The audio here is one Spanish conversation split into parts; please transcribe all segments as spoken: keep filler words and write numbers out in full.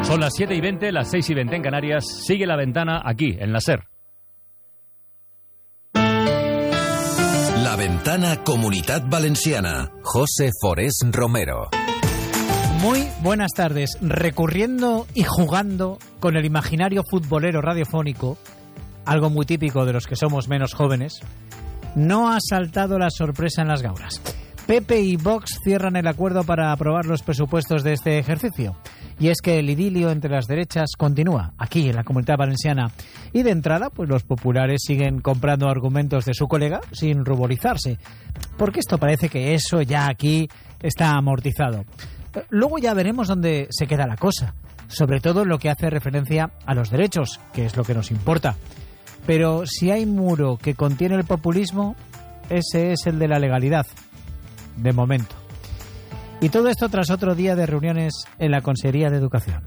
Son las siete y veinte, las seis y veinte en Canarias. Sigue La Ventana aquí, en la SER. La Ventana Comunitat Valenciana. José Forés Romero. Muy buenas tardes. Recurriendo y jugando con el imaginario futbolero radiofónico, algo muy típico de los que somos menos jóvenes, no ha saltado la sorpresa en las gauras. P P y Vox cierran el acuerdo para aprobar los presupuestos de este ejercicio. Y es que el idilio entre las derechas continúa aquí en la Comunidad Valenciana. Y de entrada, pues los populares siguen comprando argumentos de su colega sin ruborizarse. Porque esto parece que eso ya aquí está amortizado. Luego ya veremos dónde se queda la cosa. Sobre todo en lo que hace referencia a los derechos, que es lo que nos importa. Pero si hay muro que contiene el populismo, ese es el de la legalidad. De momento. Y todo esto tras otro día de reuniones en la Consejería de Educación.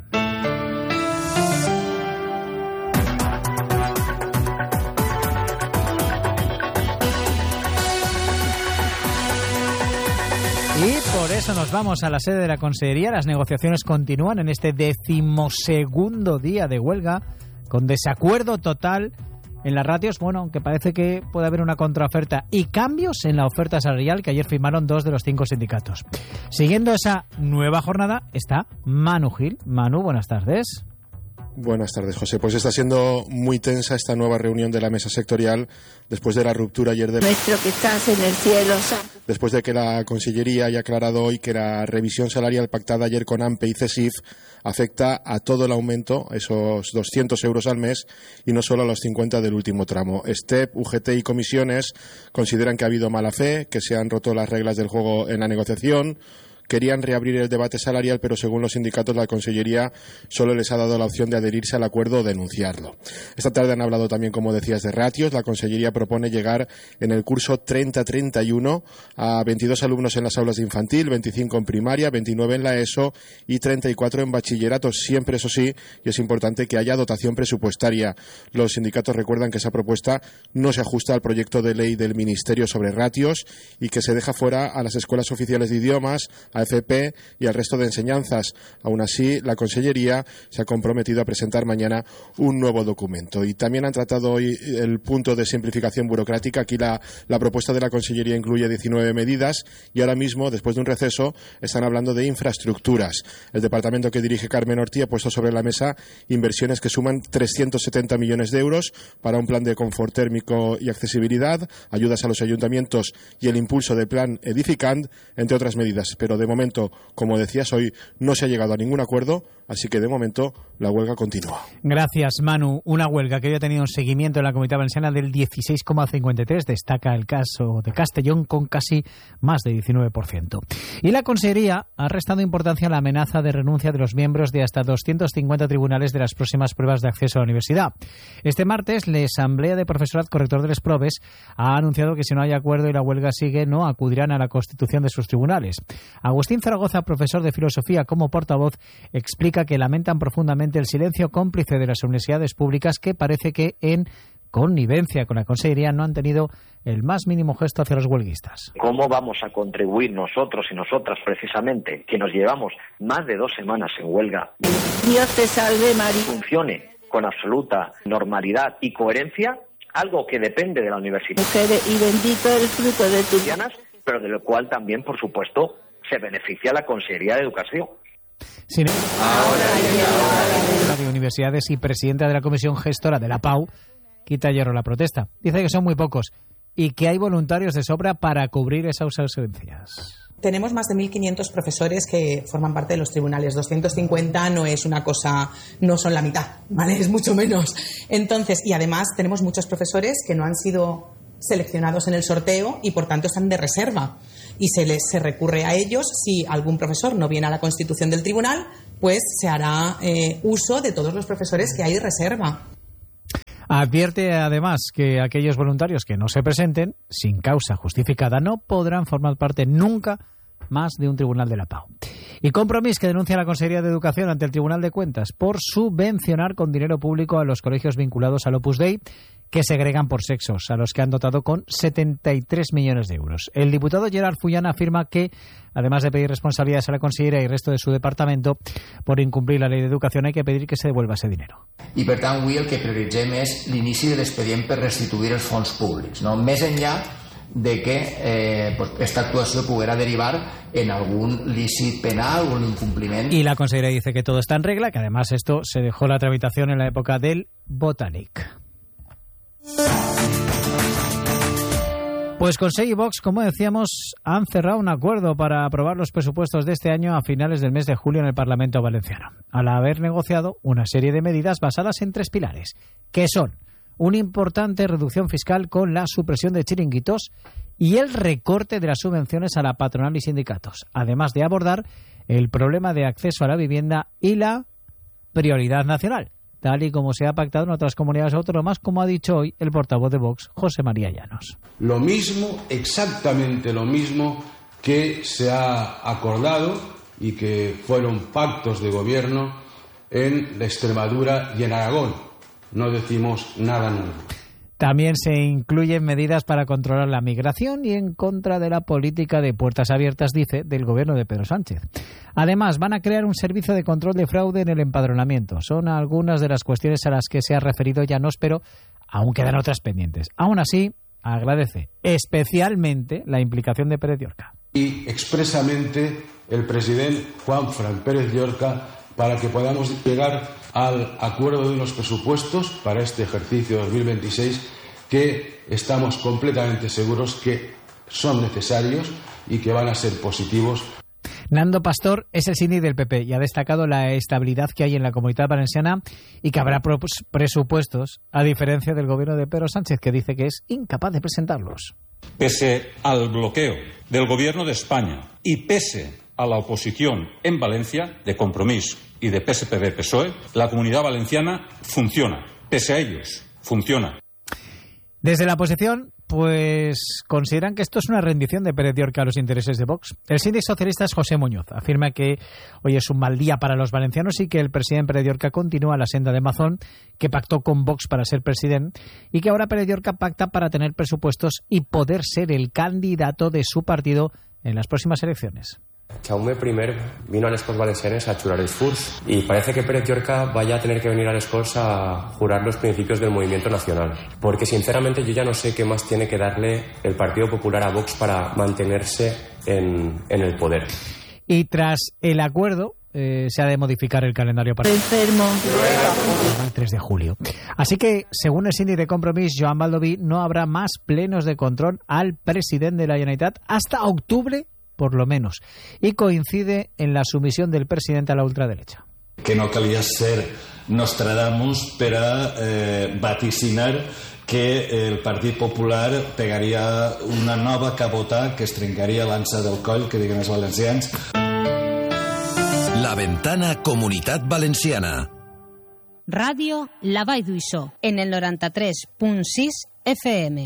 Y por eso nos vamos a la sede de la Consejería. Las negociaciones continúan en este decimosegundo día de huelga, con desacuerdo total en las ratios, bueno, aunque parece que puede haber una contraoferta y cambios en la oferta salarial que ayer firmaron dos de los cinco sindicatos. Siguiendo esa nueva jornada está Manu Gil. Manu, buenas tardes. Buenas tardes, José. Pues está siendo muy tensa esta nueva reunión de la mesa sectorial después de la ruptura ayer de... Nuestro que estás en el cielo. Después de que la Consellería haya aclarado hoy que la revisión salarial pactada ayer con AMPE y CESIF afecta a todo el aumento, esos doscientos euros al mes, y no solo a los cincuenta del último tramo. STEP, U G T y comisiones consideran que ha habido mala fe, que se han roto las reglas del juego en la negociación. Querían reabrir el debate salarial, pero según los sindicatos la Consellería solo les ha dado la opción de adherirse al acuerdo o denunciarlo. Esta tarde han hablado también, como decías, de ratios. La Consellería propone llegar en el curso treinta treinta y uno a veintidós alumnos en las aulas de infantil, veinticinco en primaria, veintinueve en la ESO y treinta y cuatro en bachillerato. Siempre, eso sí, y es importante que haya dotación presupuestaria. Los sindicatos recuerdan que esa propuesta no se ajusta al proyecto de ley del Ministerio sobre ratios y que se deja fuera a las escuelas oficiales de idiomas, a F P y al resto de enseñanzas. Aún así, la Consellería se ha comprometido a presentar mañana un nuevo documento. Y también han tratado hoy el punto de simplificación burocrática. Aquí la, la propuesta de la Consellería incluye diecinueve medidas y ahora mismo, después de un receso, están hablando de infraestructuras. El departamento que dirige Carmen Ortí ha puesto sobre la mesa inversiones que suman trescientos setenta millones de euros para un plan de confort térmico y accesibilidad, ayudas a los ayuntamientos y el impulso del plan Edificant, entre otras medidas. Pero de De momento, como decías hoy, no se ha llegado a ningún acuerdo, así que de momento la huelga continúa. Gracias, Manu. Una huelga que había tenido un seguimiento en la Comunidad Valenciana del dieciséis coma cincuenta y tres. Destaca el caso de Castellón con casi más de diecinueve por ciento. Y la Consellería ha restado importancia a la amenaza de renuncia de los miembros de hasta doscientos cincuenta tribunales de las próximas pruebas de acceso a la universidad. Este martes, la Asamblea de Profesorat Corrector de les Proves ha anunciado que si no hay acuerdo y la huelga sigue, no acudirán a la constitución de sus tribunales. Agustín Zaragoza, profesor de filosofía como portavoz, explica que lamentan profundamente el silencio cómplice de las universidades públicas que parece que en connivencia con la Consellería no han tenido el más mínimo gesto hacia los huelguistas. ¿Cómo vamos a contribuir nosotros y nosotras precisamente, que nos llevamos más de dos semanas en huelga, Dios te salve María, funcione con absoluta normalidad y coherencia, algo que depende de la universidad, mujer, y bendito el fruto de tu vientre, pero de lo cual también, por supuesto, se beneficia la Consellería de Educación? Sin ahora de universidades y presidenta de la comisión gestora de la P A U quita hierro la protesta. Dice que son muy pocos y que hay voluntarios de sobra para cubrir esas ausencias. Tenemos más de mil quinientos profesores que forman parte de los tribunales. doscientos cincuenta no es una cosa, no son la mitad, ¿vale? Es mucho menos. Entonces, y además tenemos muchos profesores que no han sido seleccionados en el sorteo y por tanto están de reserva. Y se les se recurre a ellos. Si algún profesor no viene a la constitución del tribunal, pues se hará eh, uso de todos los profesores que hay de reserva. Advierte además que aquellos voluntarios que no se presenten sin causa justificada no podrán formar parte nunca más de un tribunal de la Pau. Y Compromís, que denuncia a la Consejería de Educación ante el Tribunal de Cuentas por subvencionar con dinero público a los colegios vinculados al Opus Dei que segregan por sexos, a los que han dotado con setenta y tres millones de euros. El diputado Gerard Fullana afirma que, además de pedir responsabilidades a la consellera y el resto de su departamento por incumplir la ley de educación, hay que pedir que se devuelva ese dinero. I per tant avui el que prioritzem és l'inici de l'expedient per restituir els fons públics, no? Més enllà de que eh, pues esta actuació pudiera derivar en algún lícit penal o un incumpliment. Y la consejera dice que todo está en regla, que además esto se dejó la tramitación en la época del Botanic. Pues Consell y Vox, como decíamos, han cerrado un acuerdo para aprobar los presupuestos de este año a finales del mes de julio en el Parlamento Valenciano, al haber negociado una serie de medidas basadas en tres pilares, que son una importante reducción fiscal con la supresión de chiringuitos y el recorte de las subvenciones a la patronal y sindicatos, además de abordar el problema de acceso a la vivienda y la prioridad nacional, tal y como se ha pactado en otras comunidades autónomas, como ha dicho hoy el portavoz de Vox, José María Llanos. Lo mismo, exactamente lo mismo que se ha acordado y que fueron pactos de gobierno en la Extremadura y en Aragón. No decimos nada nuevo. También se incluyen medidas para controlar la migración y en contra de la política de puertas abiertas, dice, del gobierno de Pedro Sánchez. Además, van a crear un servicio de control de fraude en el empadronamiento. Son algunas de las cuestiones a las que se ha referido Llanos, pero aún quedan otras pendientes. Aún así, agradece especialmente la implicación de Pérez Llorca. Y expresamente el presidente Juanfran Pérez Llorca para que podamos llegar al acuerdo de unos presupuestos para este ejercicio dos mil veintiséis que estamos completamente seguros que son necesarios y que van a ser positivos. Nando Pastor es el síndic del P P y ha destacado la estabilidad que hay en la Comunitat Valenciana y que habrá presupuestos, a diferencia del gobierno de Pedro Sánchez, que dice que es incapaz de presentarlos. Pese al bloqueo del gobierno de España y pese a la oposición en Valencia de Compromís y de P S P V P S O E, la Comunidad Valenciana funciona. Pese a ellos, funciona. Desde la oposición, pues consideran que esto es una rendición de Pérez Llorca a los intereses de Vox. El síndic socialista es José Muñoz. Afirma que hoy es un mal día para los valencianos y que el presidente Pérez Llorca continúa la senda de Mazón, que pactó con Vox para ser presidente, y que ahora Pérez Llorca pacta para tener presupuestos y poder ser el candidato de su partido en las próximas elecciones. Jaume I vino a les Corts Valencianes a jurar els furs y parece que Pérez Llorca vaya a tener que venir a les Corts a jurar los principios del movimiento nacional, porque sinceramente yo ya no sé qué más tiene que darle el Partido Popular a Vox para mantenerse en, en el poder. Y tras el acuerdo eh, se ha de modificar el calendario para enfermo el tres de julio. Así que, según el síndic de Compromís, Joan Baldoví, no habrá más plenos de control al presidente de la Generalitat hasta octubre, por lo menos, y coincide en la sumisión del presidente a la ultraderecha. Que no calia ser Nostradamus per a eh, vaticinar que el Partit Popular pegaria una nova cabota que es trencaria l'ansa del coll, que diguen els valencians. La Ventana Comunitat Valenciana. Ràdio La Vall d'Uixó, en el noranta-tres punt sis F M.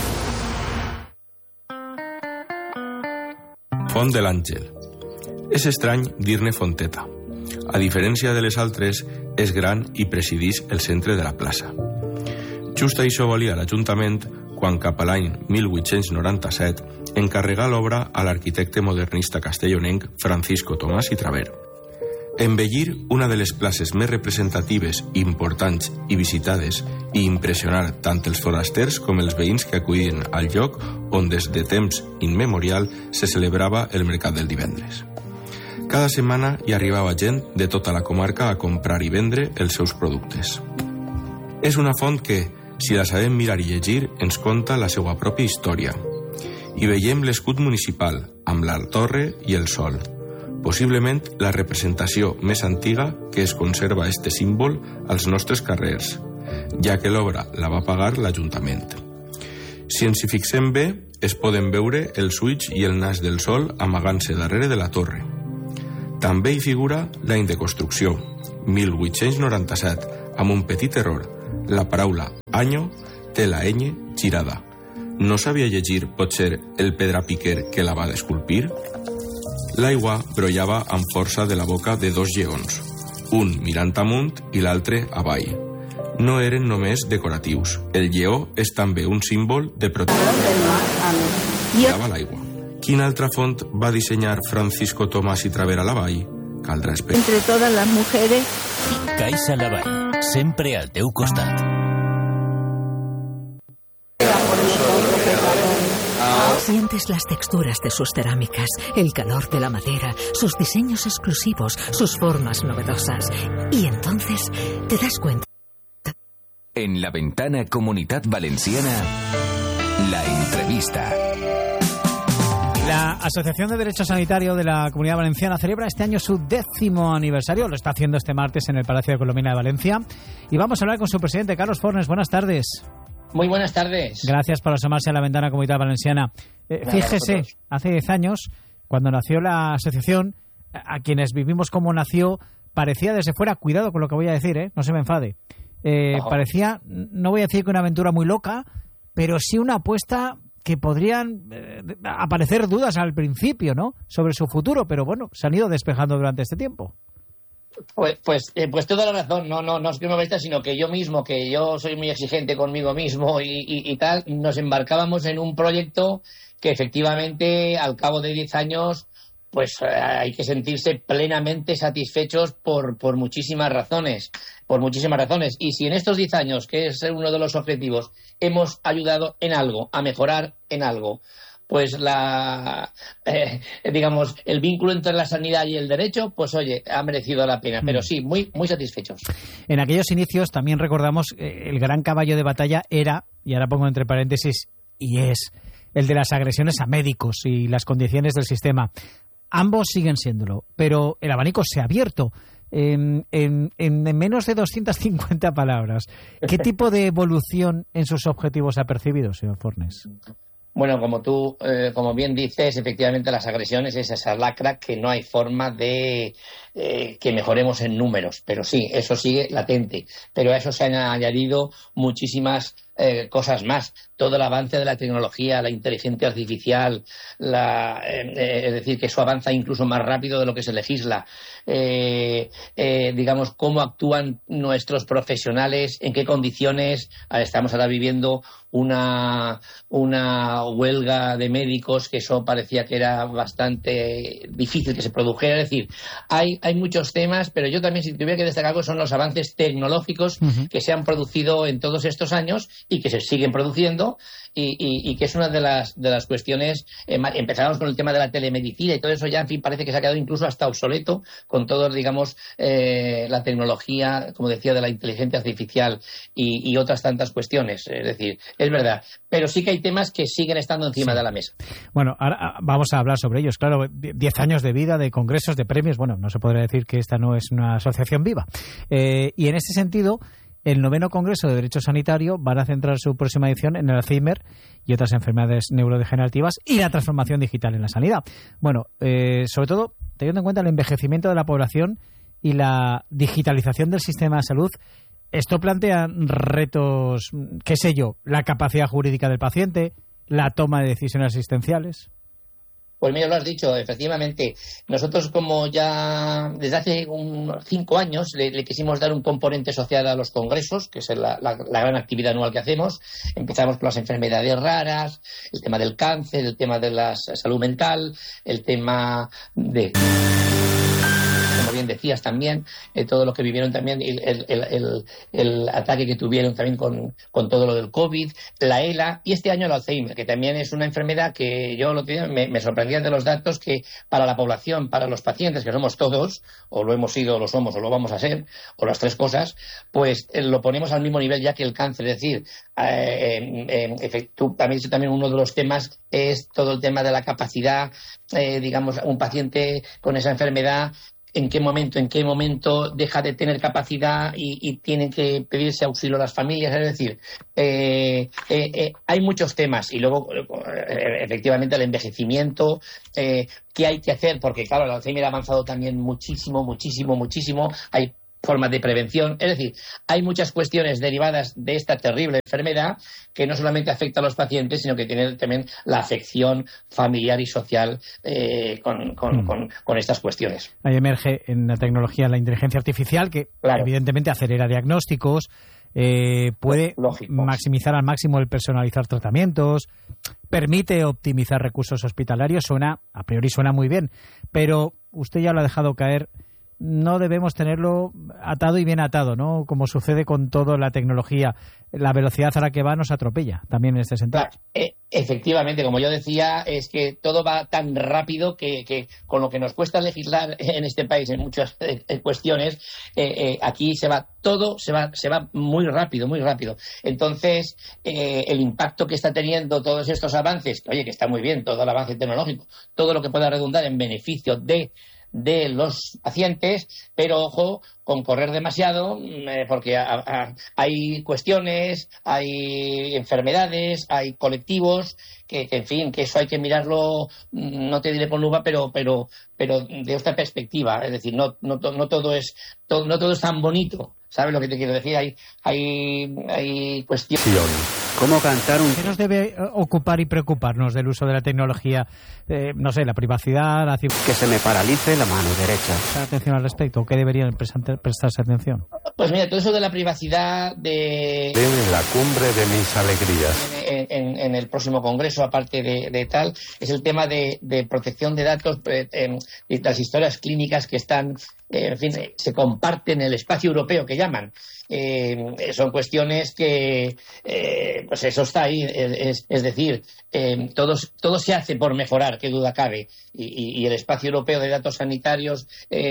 Font de l'Àngel. És estrany dir-ne fonteta. A diferència de les altres, és gran i presideix el centre de la plaça. Just això volia l'Ajuntament quan cap a l'any mil vuit-cents noranta-set encarregà l'obra a l'arquitecte modernista castellonenc Francisco Tomàs i Traver. Embellir una de les places més representatives, importants i visitades i impressionar tant els forasters com els veïns que acudien al lloc on des de temps immemorial se celebrava el mercat del divendres. Cada setmana hi arribava gent de tota la comarca a comprar i vendre els seus productes. És una font que, si la sabem mirar i llegir, ens conta la seva pròpia història. Hi veiem l'escut municipal, amb la torre i el sol. Possiblement la representació més antiga que es conserva este símbol als nostres carrers, ja que l'obra la va pagar l'Ajuntament. Si ens hi fixem bé, es poden veure els ulls i el nas del sol amagant-se darrere de la torre. També hi figura l'any de construcció, mil vuit-cents noranta-set, amb un petit error. La paraula año té la ñ girada. No sabia llegir, potser, el pedrapiquer que la va esculpir? L'aigua brollava amb força de la boca de dos lleons, un mirant amunt i l'altre avall. No eren només decoratius. El lleó és també un símbol de protecció. Dava l'aigua. Quina altra font va dissenyar Francisco Tomàs i Travera Lavall? Caldrà esperar. Entre todas las mujeres. Caixa Lavall, sempre al teu costat. Sientes las texturas de sus cerámicas, el calor de la madera, sus diseños exclusivos, sus formas novedosas. Y entonces te das cuenta. En la ventana Comunitat Valenciana, la entrevista. La Asociación de Derecho Sanitario de la Comunidad Valenciana celebra este año su décimo aniversario. Lo está haciendo este martes en el Palacio de Colomina de Valencia. Y vamos a hablar con su presidente, Carlos Fornes. Buenas tardes. Muy buenas tardes. Gracias por asomarse a la ventana Comunidad Valenciana. Eh, fíjese, hace diez años, cuando nació la asociación, a quienes vivimos como nació, parecía desde fuera, cuidado con lo que voy a decir, ¿eh? No se me enfade, eh, parecía, no voy a decir que una aventura muy loca, pero sí una apuesta que podrían eh, aparecer dudas al principio, ¿no?, sobre su futuro, pero bueno, se han ido despejando durante este tiempo. Pues, pues, eh, pues toda la razón, no, no, no es que me molesta, sino que yo mismo, que yo soy muy exigente conmigo mismo y, y, y tal, nos embarcábamos en un proyecto que efectivamente al cabo de diez años pues eh, hay que sentirse plenamente satisfechos por, por muchísimas razones, por muchísimas razones. Y si en estos diez años, que es uno de los objetivos, hemos ayudado en algo, a mejorar en algo, pues la eh, digamos el vínculo entre la sanidad y el derecho, pues oye, ha merecido la pena, pero sí, muy muy satisfechos. En aquellos inicios también recordamos eh, el gran caballo de batalla era, y ahora pongo entre paréntesis, y es el de las agresiones a médicos y las condiciones del sistema. Ambos siguen siéndolo, pero el abanico se ha abierto. En, en, en menos de doscientas cincuenta palabras, ¿qué tipo de evolución en sus objetivos ha percibido, señor Fornes? Bueno, como tú, eh, como bien dices, efectivamente las agresiones es esa lacra que no hay forma de eh, que mejoremos en números, pero sí, eso sigue latente. Pero a eso se han añadido muchísimas eh, cosas más. Todo el avance de la tecnología, la inteligencia artificial, la, eh, es decir, que eso avanza incluso más rápido de lo que se legisla. Eh, eh, digamos, cómo actúan nuestros profesionales, en qué condiciones. Estamos ahora viviendo una, una huelga de médicos, que eso parecía que era bastante difícil que se produjera. Es decir, hay, hay muchos temas, pero yo también, si tuviera que destacar algo, son los avances tecnológicos uh-huh. que se han producido en todos estos años y que se siguen produciendo. Y, y, y que es una de las de las cuestiones. Eh, empezamos con el tema de la telemedicina y todo eso ya, en fin, parece que se ha quedado incluso hasta obsoleto con todo, digamos, eh, la tecnología, como decía, de la inteligencia artificial y, y otras tantas cuestiones. Es decir, es verdad, pero sí que hay temas que siguen estando encima sí. de la mesa. Bueno, ahora vamos a hablar sobre ellos. Claro, diez años de vida, de congresos, de premios. Bueno, no se podría decir que esta no es una asociación viva. Eh, y en ese sentido, el noveno Congreso de Derecho Sanitario van a centrar su próxima edición en el Alzheimer y otras enfermedades neurodegenerativas y la transformación digital en la sanidad. Bueno, eh, sobre todo teniendo en cuenta el envejecimiento de la población y la digitalización del sistema de salud, esto plantea retos, qué sé yo, la capacidad jurídica del paciente, la toma de decisiones asistenciales. Pues mira, lo has dicho, efectivamente. Nosotros, como ya desde hace un, cinco años le, le quisimos dar un componente social a los congresos, que es la, la, la gran actividad anual que hacemos. Empezamos con las enfermedades raras, el tema del cáncer, el tema de la salud mental, el tema de... como bien decías también, eh, todo lo que vivieron también, el, el, el, el ataque que tuvieron también con, con todo lo del COVID, la ELA, y este año el Alzheimer, que también es una enfermedad que yo lo tenía, me, me sorprendía de los datos que para la población, para los pacientes, que somos todos, o lo hemos sido, o lo somos, o lo vamos a ser, o las tres cosas, pues eh, lo ponemos al mismo nivel ya que el cáncer. Es decir, eh, eh, eh, tú, también, también uno de los temas es todo el tema de la capacidad, eh, digamos, un paciente con esa enfermedad, en qué momento, en qué momento deja de tener capacidad y, y tienen que pedirse auxilio a las familias. Es decir, eh, eh, eh, hay muchos temas. Y luego, eh, efectivamente, el envejecimiento, eh, qué hay que hacer, porque claro, el Alzheimer ha avanzado también muchísimo, muchísimo, muchísimo. Hay formas de prevención. Es decir, hay muchas cuestiones derivadas de esta terrible enfermedad que no solamente afecta a los pacientes, sino que tiene también la afección familiar y social eh, con, con, mm. con, con estas cuestiones. Ahí emerge en la tecnología la inteligencia artificial que claro. evidentemente acelera diagnósticos, eh, puede Lógico. maximizar al máximo el personalizar tratamientos, permite optimizar recursos hospitalarios. Suena, a priori suena muy bien, pero usted ya lo ha dejado caer. No debemos tenerlo atado y bien atado, ¿no? Como sucede con toda la tecnología. La velocidad a la que va nos atropella, también en este sentido. Claro, eh, efectivamente, como yo decía, es que todo va tan rápido que, que con lo que nos cuesta legislar en este país en muchas eh, cuestiones, eh, eh, aquí se va todo, se va, se va muy rápido, muy rápido. Entonces, eh, el impacto que está teniendo todos estos avances, oye, que está muy bien, todo el avance tecnológico, todo lo que pueda redundar en beneficio de de los pacientes, pero ojo con correr demasiado, eh, porque a, a, hay cuestiones, hay enfermedades, hay colectivos que, que, en fin, que eso hay que mirarlo, no te diré con lupa, pero pero pero de esta perspectiva, es decir, no no, no todo es todo, no todo es tan bonito. ¿Sabes lo que te quiero decir? Hay, hay, hay cuestiones. ¿Cómo cantar un...? ¿Qué nos debe ocupar y preocuparnos del uso de la tecnología? Eh, no sé, la privacidad, la... Que se me paralice la mano derecha. ¿Prestar atención al respecto? ¿Qué deberían prestarse atención? Pues mira, todo eso de la privacidad de... En la cumbre de mis alegrías. En, en, en el próximo congreso, aparte de, de tal, es el tema de, de protección de datos, eh, eh, las historias clínicas que están... en fin, se comparten en el espacio europeo que llaman. Eh, son cuestiones que, eh, pues eso está ahí. Es, es decir, eh, todo, todo se hace por mejorar, qué duda cabe. Y, y, y el espacio europeo de datos sanitarios,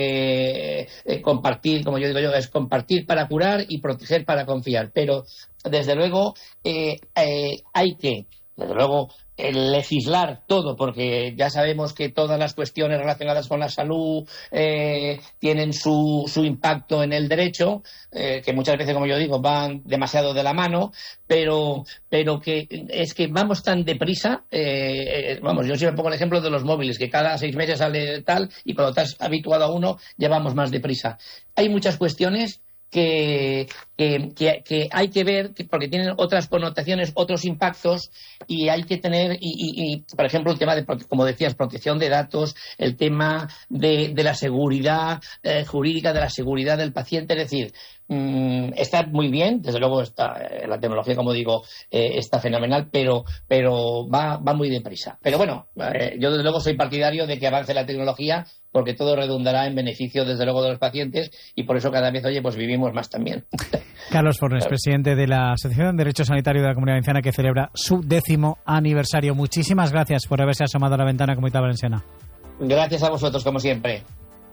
eh, eh, compartir, como yo digo yo, es compartir para curar y proteger para confiar. Pero, desde luego, eh, eh, hay que, desde luego, el legislar todo, porque ya sabemos que todas las cuestiones relacionadas con la salud eh, tienen su, su impacto en el derecho, eh, que muchas veces, como yo digo, van demasiado de la mano, pero, pero que es que vamos tan deprisa, eh, vamos, yo siempre pongo el ejemplo de los móviles, que cada seis meses sale tal, y cuando estás habituado a uno, ya vamos más deprisa. Hay muchas cuestiones Que, que, que, que hay que ver, que, porque tienen otras connotaciones, otros impactos, y hay que tener, y, y, y por ejemplo, el tema de, como decías, protección de datos, el tema de, de la seguridad eh, jurídica, de la seguridad del paciente, es decir, mmm, está muy bien, desde luego está, eh, la tecnología, como digo, eh, está fenomenal, pero, pero va, va muy deprisa. Pero bueno, eh, yo desde luego soy partidario de que avance la tecnología, porque todo redundará en beneficio, desde luego, de los pacientes, y por eso cada vez, oye, pues vivimos más también. Carlos Fornes, presidente de la Asociación de Derecho Sanitario de la Comunidad Valenciana, que celebra su décimo aniversario. Muchísimas gracias por haberse asomado a la ventana Comunidad Valenciana. Gracias a vosotros, como siempre.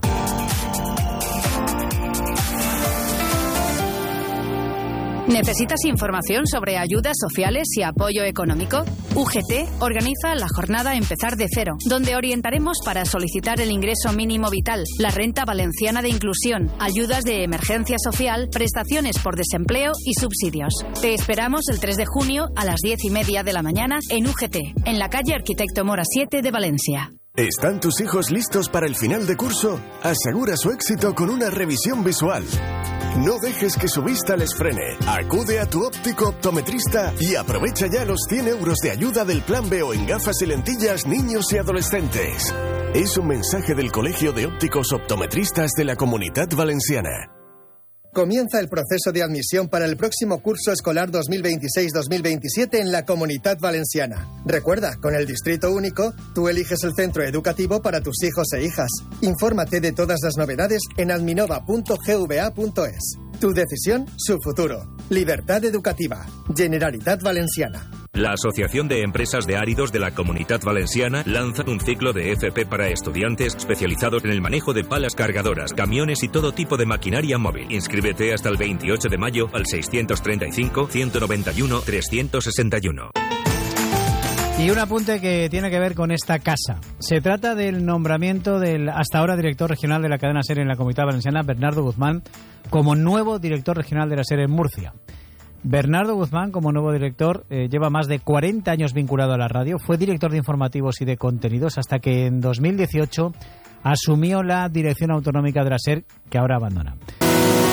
¿Necesitas información sobre ayudas sociales y apoyo económico? U G T organiza la jornada Empezar de Cero, donde orientaremos para solicitar el ingreso mínimo vital, la renta valenciana de inclusión, ayudas de emergencia social, prestaciones por desempleo y subsidios. Te esperamos el tres de junio a las diez y media de la mañana en U G T, en la calle Arquitecto Mora siete de Valencia. ¿Están tus hijos listos para el final de curso? Asegura su éxito con una revisión visual. No dejes que su vista les frene. Acude a tu óptico optometrista y aprovecha ya los cien euros de ayuda del Plan B O en gafas y lentillas niños y adolescentes. Es un mensaje del Colegio de Ópticos Optometristas de la Comunidad Valenciana. Comienza el proceso de admisión para el próximo curso escolar dos mil veintiséis dos mil veintisiete en la Comunidad Valenciana. Recuerda, con el Distrito Único, tú eliges el centro educativo para tus hijos e hijas. Infórmate de todas las novedades en adminova punto gva punto es. Tu decisión, su futuro. Libertad educativa. Generalitat Valenciana. La Asociación de Empresas de Áridos de la Comunidad Valenciana lanza un ciclo de F P para estudiantes especializados en el manejo de palas cargadoras, camiones y todo tipo de maquinaria móvil. Inscríbete hasta el veintiocho de mayo al seiscientos treinta y cinco, ciento noventa y uno, trescientos sesenta y uno. Y un apunte que tiene que ver con esta casa. Se trata del nombramiento del hasta ahora director regional de la cadena SER en la Comunidad Valenciana, Bernardo Guzmán, como nuevo director regional de la SER en Murcia. Bernardo Guzmán, como nuevo director, eh, lleva más de cuarenta años vinculado a la radio. Fue director de informativos y de contenidos hasta que en dos mil dieciocho asumió la dirección autonómica de la SER, que ahora abandona.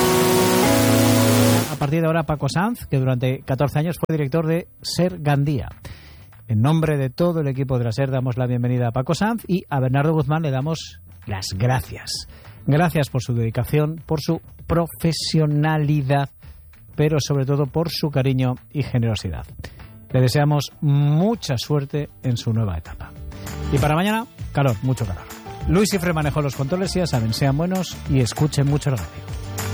A partir de ahora, Paco Sanz, que durante catorce años fue director de SER Gandía. En nombre de todo el equipo de la SER damos la bienvenida a Paco Sanz y a Bernardo Guzmán le damos las gracias. Gracias por su dedicación, por su profesionalidad, pero sobre todo por su cariño y generosidad. Le deseamos mucha suerte en su nueva etapa. Y para mañana, calor, mucho calor. Luis Ifre manejó los controles y ya saben, sean buenos y escuchen mucho el radio.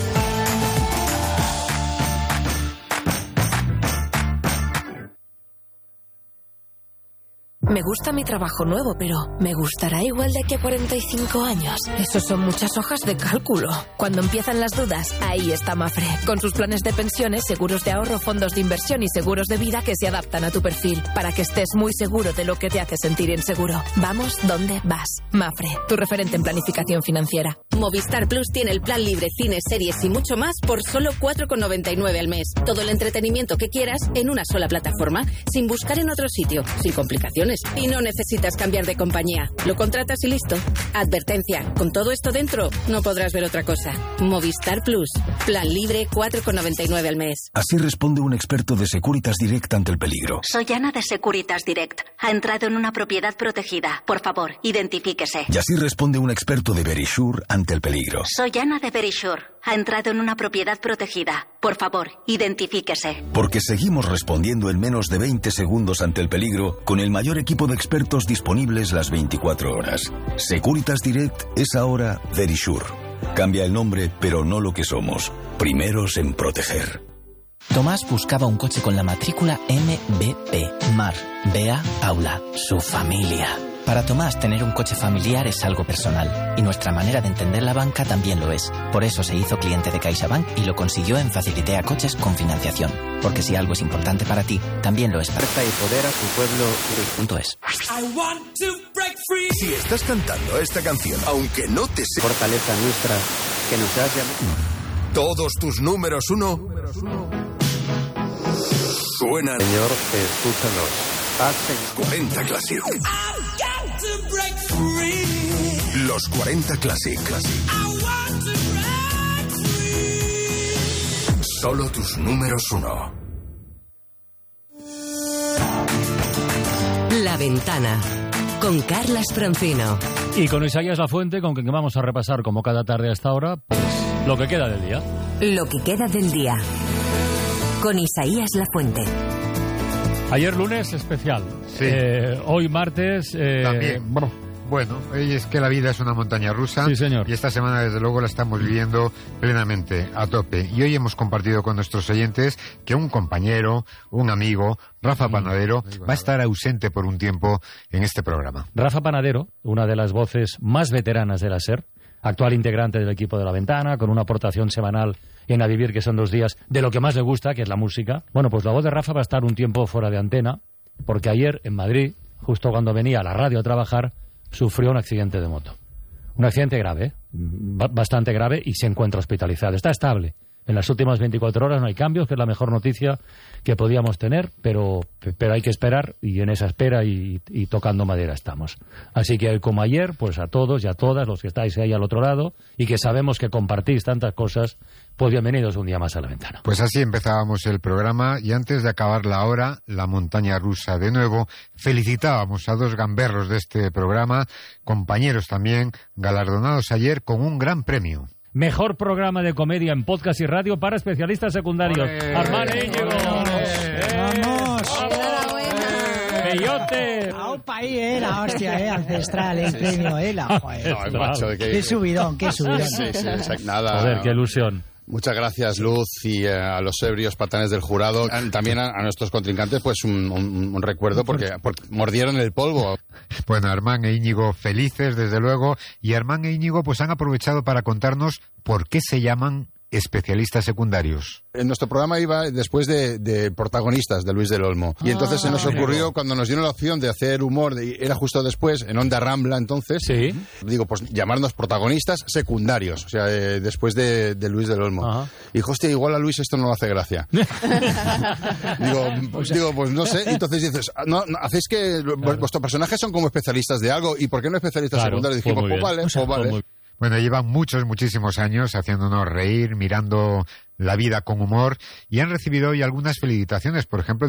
Me gusta mi trabajo nuevo, pero ¿me gustará igual de aquí a cuarenta y cinco años? Esos son muchas hojas de cálculo. Cuando empiezan las dudas, ahí está Mafre. Con sus planes de pensiones, seguros de ahorro, fondos de inversión y seguros de vida que se adaptan a tu perfil, para que estés muy seguro de lo que te hace sentir inseguro. Vamos donde vas. Mafre, tu referente en planificación financiera. Movistar Plus tiene el plan libre, cines, series y mucho más por solo cuatro con noventa y nueve al mes. Todo el entretenimiento que quieras en una sola plataforma, sin buscar en otro sitio, sin complicaciones. Y no necesitas cambiar de compañía. Lo contratas y listo. Advertencia, con todo esto dentro, no podrás ver otra cosa. Movistar Plus. Plan libre, cuatro con noventa y nueve al mes. Así responde un experto de Securitas Direct ante el peligro. Soy Ana de Securitas Direct. Ha entrado en una propiedad protegida. Por favor, identifíquese. Y así responde un experto de Verisure ante el peligro. Soy Ana de Verisure. Ha entrado en una propiedad protegida. Por favor, identifíquese. Porque seguimos respondiendo en menos de veinte segundos ante el peligro con el mayor equipo de expertos disponibles las veinticuatro horas. Securitas Direct es ahora Verisure. Cambia el nombre, pero no lo que somos. Primeros en proteger. Tomás buscaba un coche con la matrícula M B P. Mar, Bea, Aula, su familia. Para Tomás, tener un coche familiar es algo personal, y nuestra manera de entender la banca también lo es. Por eso se hizo cliente de CaixaBank y lo consiguió en Facilitea Coches con financiación. Porque si algo es importante para ti, también lo es para y poder a su pueblo. Punto es. Si estás cantando esta canción, aunque no te sea fortaleza nuestra, que nos has llamado. Todos tus números uno suenan. Señor, escúchanos. Hacen cuarenta Classic. Los cuarenta Classic. Solo tus números uno. La Ventana, con Carlas Francino. Y con Isaías Lafuente, con quien vamos a repasar como cada tarde a esta hora, pues lo que queda del día. Lo que queda del día. Con Isaías Lafuente. Ayer lunes especial. Sí. Eh, hoy martes. Eh, También. Bueno, Bueno, es que la vida es una montaña rusa. Sí, señor. Y esta semana, desde luego, la estamos viviendo plenamente, a tope. Y hoy hemos compartido con nuestros oyentes que un compañero, un amigo, Rafa Panadero, va a estar ausente por un tiempo en este programa. Rafa Panadero, una de las voces más veteranas de la SER, actual integrante del equipo de La Ventana, con una aportación semanal en A Vivir, que son dos días, de lo que más le gusta, que es la música. Bueno, pues la voz de Rafa va a estar un tiempo fuera de antena, porque ayer en Madrid, justo cuando venía a la radio a trabajar, sufrió un accidente de moto. Un accidente grave, ¿eh? Bastante grave, y se encuentra hospitalizado. Está estable. En las últimas veinticuatro horas no hay cambios, que es la mejor noticia que podíamos tener, pero, pero hay que esperar, y en esa espera y, y tocando madera estamos. Así que hoy como ayer, pues a todos y a todas los que estáis ahí al otro lado y que sabemos que compartís tantas cosas, pues bienvenidos un día más a La Ventana. Pues así empezábamos el programa, y antes de acabar la hora, la montaña rusa de nuevo, felicitábamos a dos gamberros de este programa, compañeros también, galardonados ayer con un gran premio. Mejor programa de comedia en podcast y radio para especialistas secundarios. Armán e Íñigo. ¡Vamos! ¡Peyote! ¡Aupa ahí, eh! La hostia, eh! Ancestral, el premio, eh! La, joder. No, macho, de que... ¡Qué subidón, qué subidón! Sí, sí, exacto. Nada. Joder, qué ilusión. Muchas gracias, Luz, y eh, a los ebrios patanes del jurado. También a, a nuestros contrincantes, pues un, un, un recuerdo porque, porque mordieron el polvo. Bueno, Armán e Íñigo felices, desde luego, y Armán e Íñigo pues han aprovechado para contarnos por qué se llaman especialistas secundarios. En nuestro programa iba después de, de protagonistas de Luis del Olmo. Y entonces ah, se nos ocurrió, cuando nos dieron la opción de hacer humor, de, era justo después, en Onda Rambla entonces, sí. Digo, pues llamarnos protagonistas secundarios, o sea, eh, después de, de Luis del Olmo. Ajá. Y dijo, hostia, igual a Luis esto no le hace gracia. digo, pues, digo, pues no sé. Y entonces dices, no, no, hacéis que claro. vuestros personajes son como especialistas de algo, ¿y por qué no especialistas claro, secundarios? Dijimos, pues vale, pues vale. Bueno, llevan muchos, muchísimos años haciéndonos reír, mirando la vida con humor, y han recibido hoy algunas felicitaciones, por ejemplo,